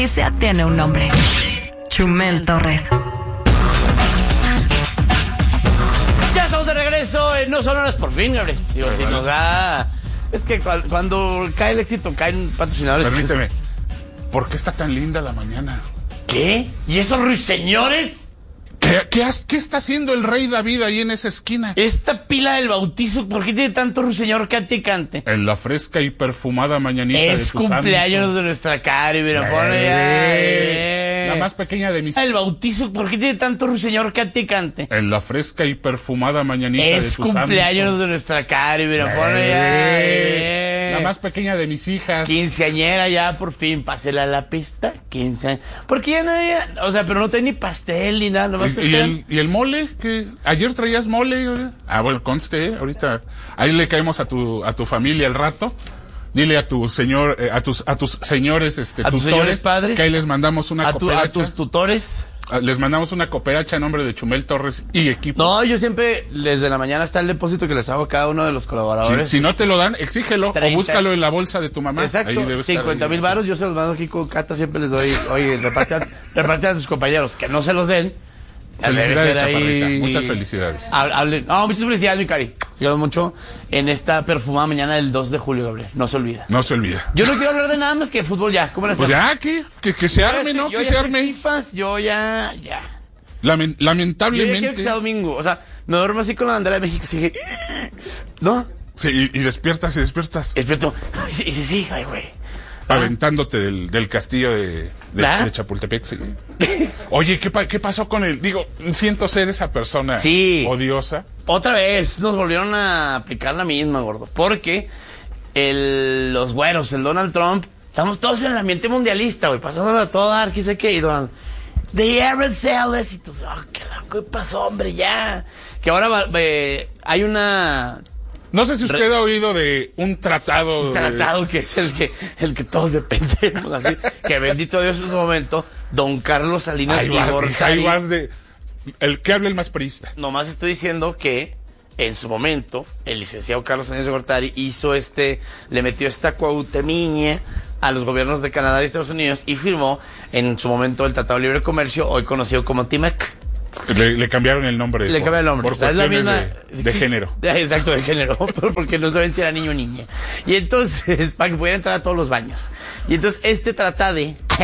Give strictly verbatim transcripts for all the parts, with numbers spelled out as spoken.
noticia tiene un nombre. Chumel Torres. Ya estamos de regreso en No Son Horas por fin, Gabriel. Digo, si nos da... Es que cuando, cuando cae el éxito, caen patrocinadores. Permíteme. ¿Por qué está tan linda la mañana? ¿Qué? ¿Y esos ruiseñores? ¿Qué, qué, has, ¿Qué está haciendo el rey David ahí en esa esquina? Esta pila del bautizo, ¿por qué tiene tanto ruiseñor cante y cante? En la fresca y perfumada mañanita es de tu cumpleaños santo. de nuestra Cari, mira, ponle ya. Eh. La más pequeña de mis... El bautizo, ¿por qué tiene tanto ruiseñor cante y cante? En la fresca y perfumada mañanita es de tu cumpleaños santo. de nuestra Cari, mira, ponle ya. Eh. La más pequeña de mis hijas. Quinceañera ya, por fin, pásela a la pista. Quince años. Porque ya nadie, o sea, pero no tiene ni pastel ni nada, nomás ¿Y, y, el, ¿Y el mole? ¿Qué? ¿Ayer traías mole? Ah, bueno, conste, ¿eh? Ahorita, ahí le caemos a tu, a tu familia al rato. Dile a tu señor, eh, a tus, a tus señores, este, a tus tutores, señores padres, que ahí les mandamos una a, tu, cooperacha. a tus tutores. Les mandamos una cooperacha a nombre de Chumel Torres y equipo. No, yo siempre, desde la mañana está el depósito que les hago a cada uno de los colaboradores. Si, si no te lo dan, exígelo treinta. O búscalo en la bolsa de tu mamá. Exacto, cincuenta mil varos, yo se los mando aquí con Cata, siempre les doy, oye, repartan, repartan a sus compañeros, que no se los den. Felicidades, Chaparrita, ahí... muchas felicidades. Hable... No, muchas felicidades, mi Cari. Sigamos mucho en esta perfumada mañana del dos de julio, Gabriel. No se olvida. No se olvida. Yo no quiero hablar de nada más que de fútbol ya. ¿Cómo le hacemos? Pues ya, ¿qué? Que, que se arme, ¿no? Yo Que ya se arme. Fifas, yo ya, ya. Lamen, lamentablemente. Yo ya quiero que sea domingo. O sea, me duermo así con la bandera de México. Así que... ¿No? Sí, y, y despiertas y despiertas. Despierto. Ay, sí, sí, sí. Ay, güey. Aventándote del, del castillo de, de, de Chapultepec, sí. Oye, ¿qué, pa, ¿qué pasó con él? Digo, siento ser esa persona sí. odiosa. Otra vez nos volvieron a aplicar la misma, gordo. Porque el, los güeros, el Donald Trump, estamos todos en el ambiente mundialista, güey, pasándolo a todo dar, qué sé qué, y Donald, the aerosoles, y tú, oh, ¿qué, ¿qué pasó, hombre? Ya. Que ahora eh, hay una... No sé si usted Re... ha oído de un tratado. Un tratado de... que es el que el que todos dependemos, así. Que bendito Dios en su momento, don Carlos Salinas ahí y Gortari. Ahí vas de... El que hable el más priista. Nomás estoy diciendo que en su momento el licenciado Carlos Salinas de Gortari hizo este, le metió esta cuautemiña a los gobiernos de Canadá y Estados Unidos y firmó en su momento el Tratado de Libre Comercio, hoy conocido como T M E C. Le, le cambiaron el nombre. Le cambiaron el nombre. Por o sea, es la misma de, de género. Exacto, de género. Porque no saben si era niño o niña. Y entonces, para que pudieran entrar a todos los baños. Y entonces, este tratado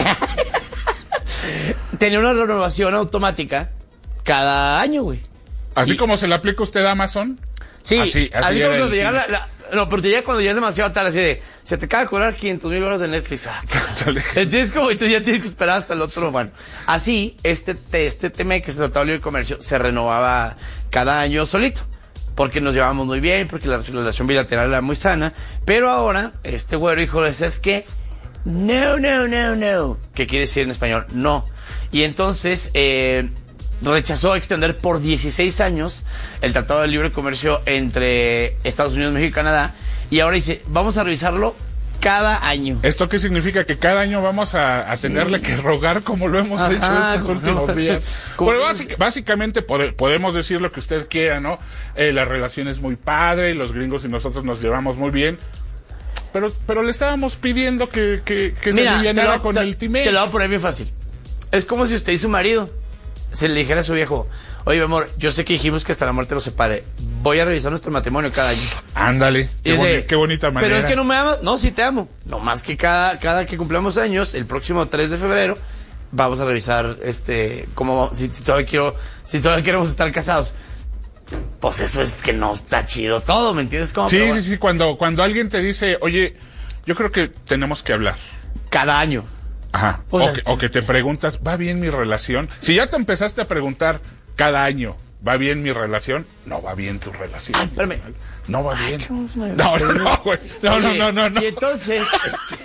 tenía una renovación automática cada año, güey. ¿Así y... como se le aplica usted a Amazon? Sí. Así, así así era cuando el... llega la, la... No, pero te llega cuando ya es demasiado tarde, así de... Se te acaba de cobrar quinientos mil euros de Netflix. Ah, entonces, como entonces ya tienes que esperar hasta el otro, bueno. Así, este, este T M E C, que es el Tratado de Libre Comercio, se renovaba cada año solito. Porque nos llevábamos muy bien, porque la relación bilateral era muy sana. Pero ahora, este güero dijo, ¿sabes qué? No, no, no, no. ¿Qué quiere decir en español? No. Y entonces, eh... rechazó extender por dieciséis años el Tratado de Libre Comercio entre Estados Unidos, México y Canadá, y ahora dice, vamos a revisarlo cada año. ¿Esto qué significa? Que cada año vamos a, a sí. tenerle que rogar como lo hemos Ajá, hecho estos últimos días. Bueno, básic, básicamente pode, podemos decir lo que usted quiera, ¿no? Eh, la relación es muy padre, los gringos y nosotros nos llevamos muy bien. Pero, pero le estábamos pidiendo que, que, que Mira, se alivianara con te, el T M E C. Te lo voy a poner bien fácil. Es como si usted y su marido se le dijera a su viejo, oye, mi amor, yo sé que dijimos que hasta la muerte nos separe, voy a revisar nuestro matrimonio cada año. Ándale, qué, de, boni- qué bonita manera. Pero es que no me amas. No, sí te amo. No más que cada, cada que cumplamos años, el próximo tres de febrero, vamos a revisar este cómo si, si todavía quiero, si todavía queremos estar casados. Pues eso es que no está chido todo, ¿me entiendes? ¿Cómo? Sí, sí, sí, cuando, cuando alguien te dice, oye, yo creo que tenemos que hablar. Cada año. Ajá. O, sea, o, que, o que te preguntas, ¿va bien mi relación? Si ya te empezaste a preguntar cada año, ¿va bien mi relación? No va bien tu relación. Ay, espérame. No va bien. Ay, no, no, no, no, güey. No, Oye, no, no, no, no. Y entonces... Este...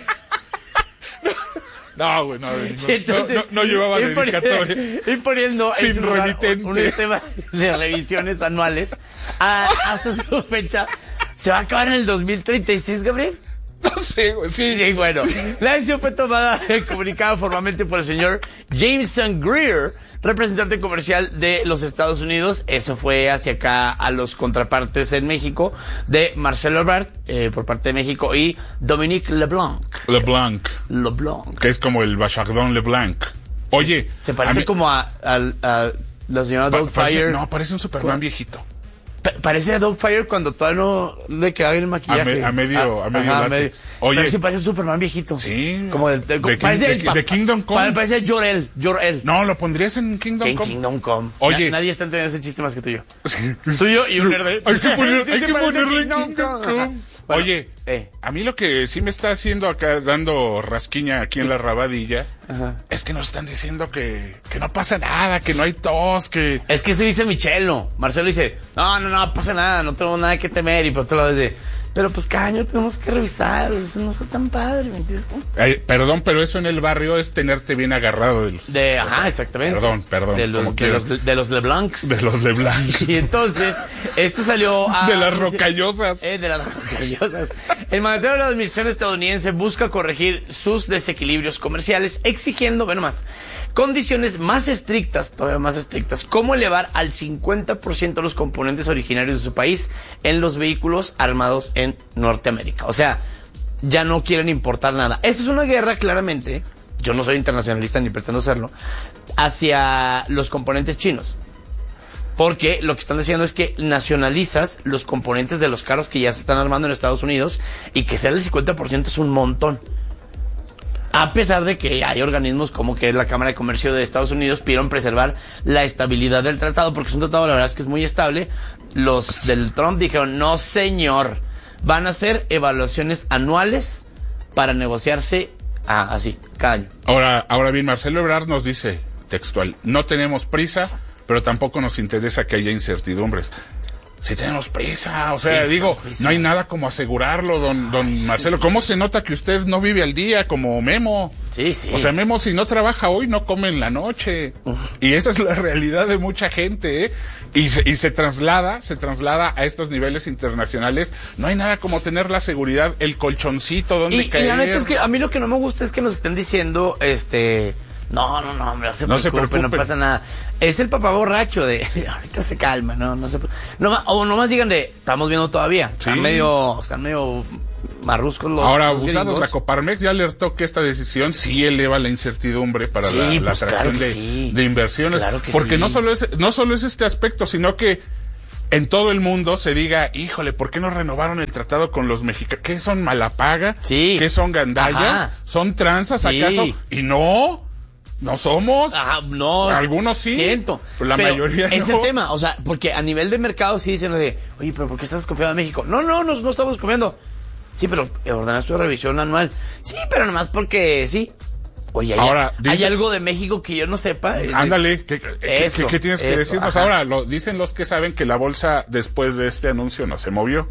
No, güey, no, no, entonces, no, no, no llevaba dedicatoria. Ir poniendo sin en renitente. Un, un sistema de revisiones anuales a, hasta su fecha. ¿Se va a acabar en el dos mil treinta y seis, Gabriel? Sí, güey, sí. Sí, bueno. Sí. La decisión fue tomada y comunicada formalmente por el señor Jameson Greer, representante comercial de los Estados Unidos. Eso fue hacia acá a los contrapartes en México de Marcelo Ebrard, eh, por parte de México, y Dominique LeBlanc. LeBlanc. LeBlanc. Que es como el Bachardon LeBlanc. Oye. Sí, se parece a como a, a, a la señora pa Doubtfire. No, parece un Superman viejito. Pa parece a Doubtfire cuando todavía no le quedaba bien el maquillaje. A, me, a medio, a, a medio ajá, medio. Oye. Pero sí parece un Superman viejito. Sí. Como de, de, de, parece, King, de, de Kingdom Come. Parece a Jor-El. Jor-El. No, lo pondrías en Kingdom en Come. Kingdom Come. Oye. Na, nadie está entendiendo ese chiste más que tú y yo. Sí. Tú y yo y un nerd. Hay que, poner, ¿Sí hay que ponerle en Kingdom Come. Come. Bueno, oye, eh. a mí lo que sí me está haciendo acá, dando rasquiña aquí en la rabadilla, ajá, es que nos están diciendo que, que no pasa nada, que no hay tos, que... Es que eso dice Michelo. Marcelo dice, no, no, no pasa nada, no tengo nada que temer. Y por otro lado dice, pero pues cada año tenemos que revisar, eso no es tan padre, ¿me entiendes? Ay, perdón, pero eso en el barrio es tenerte bien agarrado de los... De, o ajá, sea, exactamente. Perdón, perdón. De los, de los, de los LeBlancs. De los LeBlancs. Y entonces, esto salió a... De las rocallosas. Eh, de las rocallosas. El mandatario de la administración estadounidense busca corregir sus desequilibrios comerciales, exigiendo, bueno más, condiciones más estrictas, todavía más estrictas, como elevar al cincuenta por ciento los componentes originarios de su país en los vehículos armados en Norteamérica. O sea, ya no quieren importar nada. Esa es una guerra, claramente, yo no soy internacionalista ni pretendo serlo, hacia los componentes chinos. Porque lo que están diciendo es que nacionalizas los componentes de los carros que ya se están armando en Estados Unidos, y que sea el cincuenta por ciento es un montón. A pesar de que hay organismos como que es la Cámara de Comercio de Estados Unidos pidieron preservar la estabilidad del tratado, porque es un tratado, la verdad es que es muy estable. Los del Trump dijeron, no señor, van a hacer evaluaciones anuales para negociarse ah, así, cada año. Ahora, ahora bien, Marcelo Ebrard nos dice, textual, no tenemos prisa, pero tampoco nos interesa que haya incertidumbres. Si tenemos prisa, o sea, sí, digo, no hay nada como asegurarlo, don, don Ay, Marcelo. Sí. ¿Cómo se nota que usted no vive al día como Memo? Sí, sí. O sea, Memo, si no trabaja hoy, no come en la noche. Uf. Y esa es la realidad de mucha gente, ¿eh? Y se, y se traslada, se traslada a estos niveles internacionales. No hay nada como tener la seguridad, el colchoncito donde y, caer. Y la neta es que a mí lo que no me gusta es que nos estén diciendo, este... No, no, no, no se no preocupe, se preocupe, no pasa nada. Es el papá borracho de, ahorita se calma, no, no se no, o nomás digan de, estamos viendo todavía. Sí. Están medio, están medio marruscos los. Ahora, los abusados, la Coparmex ya alertó que esta decisión sí eleva la incertidumbre para sí, la, la pues atracción claro de, sí. de inversiones. Claro que porque sí. no solo es, no solo es este aspecto, sino que en todo el mundo se diga, híjole, ¿por qué no renovaron el tratado con los mexicanos? ¿Qué son malapaga? Sí. ¿Qué son gandallas? Ajá. ¿Son tranzas sí. acaso? Y no. No somos. Ajá, no. Algunos sí. Siento. Pero la pero mayoría no. Es el tema, o sea, porque a nivel de mercado sí dicen de, oye, pero ¿por qué estás confiando en México? No, no, no, no estamos confiando. Sí, pero ordenaste tu revisión anual. Sí, pero nomás porque sí. Oye, ¿hay, ahora, ¿hay dice, algo de México que yo no sepa? Ándale, ¿qué, eso, ¿qué, qué tienes que eso, decirnos? ajá. Ahora, lo, dicen los que saben que la bolsa después de este anuncio no se movió.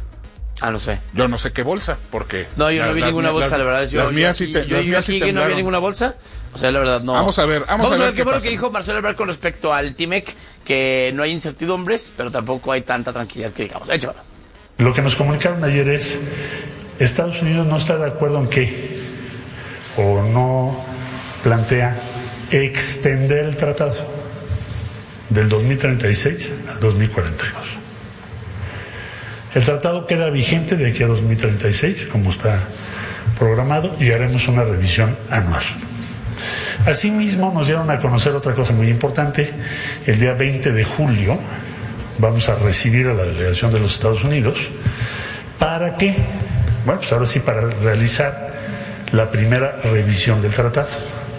Ah, no sé. Yo no sé qué bolsa, porque... No, yo la, no vi ninguna bolsa, las, la verdad. Yo, las mías sí, te, yo, las yo, mías aquí sí que no vi ninguna bolsa. O sea, la verdad, no. Vamos a ver, vamos, vamos a ver, a ver qué fue lo pasa. que dijo Marcelo Ebrard con respecto al T-MEC, que no hay incertidumbres, pero tampoco hay tanta tranquilidad que digamos. Échalo. Lo que nos comunicaron ayer es, Estados Unidos no está de acuerdo en qué, o no plantea extender el tratado del dos mil treinta y seis al dos mil cuarenta y dos. El tratado queda vigente de aquí a dos mil treinta y seis, como está programado, y haremos una revisión anual. Asimismo, nos dieron a conocer otra cosa muy importante. El día veinte de julio vamos a recibir a la delegación de los Estados Unidos para que, bueno, pues ahora sí, para realizar la primera revisión del tratado.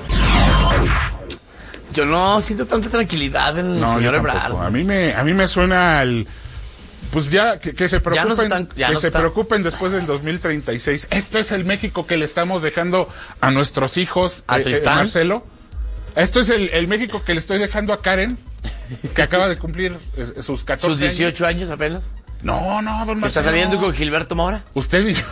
Yo no siento tanta tranquilidad en no, el señor Ebrard. A mí me, a mí me suena al... Pues ya, que, que se preocupen, ya están, ya que se están. preocupen después del dos mil treinta y seis. Esto es el México que le estamos dejando a nuestros hijos, ¿A eh, eh, Marcelo. Esto es el, el México que le estoy dejando a Karen, que acaba de cumplir eh, sus catorce ¿Sus dieciocho años, años apenas? No, no, don Marcelo. ¿Está saliendo con Gilberto Mora? Usted y yo.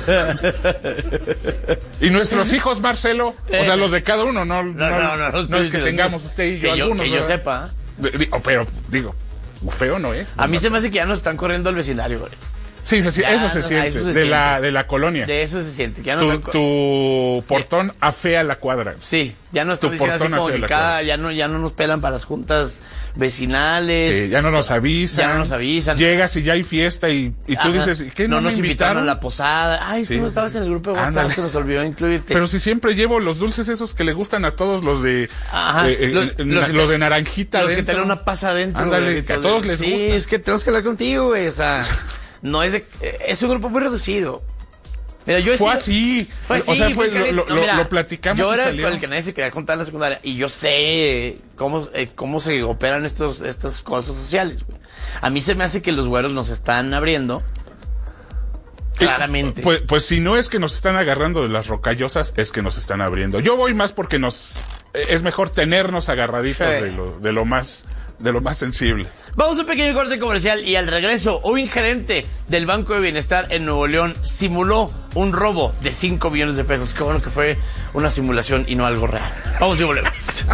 Y nuestros hijos, Marcelo, o sea, los de cada uno, no, no, no, no, no, no, no es que tengamos usted y yo, que yo algunos. Que yo ¿verdad? sepa. Pero, digo, feo no es. A mí se me hace que ya nos están corriendo al vecindario, güey. Sí, se, Ya, eso se no, siente, eso se de, siente. La, de la colonia. De eso se siente. Que ya no tu, te- tu portón afea la cuadra. Sí, ya no Tu estamos diciendo así portón como hacia que la cada, cuadra. ya no, ya no nos pelan para las juntas vecinales. Sí, ya no nos avisan. Ya no nos avisan. Llegas y ya hay fiesta y, y tú Ajá. dices, ¿qué no, no me nos invitaron invitaron? a la posada? Ay, Sí. tú no estabas en el grupo de WhatsApp, Ándale. se nos olvidó incluirte. Pero si siempre llevo los dulces esos que le gustan a todos los de Ajá. eh, eh, Los- na- los que los te- de naranjita Los que dentro. tienen una pasa adentro. Ándale, güey, que a entonces, todos les sí, gusta. es que tenemos que hablar contigo, güey, o sea, no es de, es un grupo muy reducido. Mira, yo he Fue sido- así. Fue así, o sea, fue, fue lo, cali- lo, no, lo- mira, lo platicamos yo y era salió. con el que nadie se quería contar en la secundaria y yo sé cómo, eh, cómo se operan estos, estas cosas sociales, güey. A mí se me hace que los güeros nos están abriendo claramente. Pues, pues si no es que nos están agarrando de las rocallosas, es que nos están abriendo. Yo voy más porque nos es mejor tenernos agarraditos Sí. de lo, de lo más de lo más sensible. Vamos a un pequeño corte comercial y al regreso, un gerente del Banco de Bienestar en Nuevo León simuló un robo de cinco millones de pesos. Qué bueno que fue una simulación y no algo real. Vamos y volvemos.